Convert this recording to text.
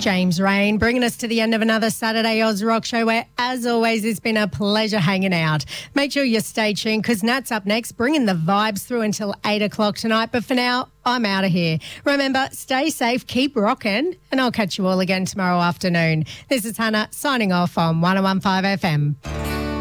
James Rain, bringing us to the end of another Saturday Oz Rock Show where, as always, it's been a pleasure hanging out. Make sure you stay tuned because Nat's up next, bringing the vibes through until 8 o'clock tonight. But for now, I'm out of here. Remember, stay safe, keep rocking, and I'll catch you all again tomorrow afternoon. This is Hannah signing off on 101.5 FM.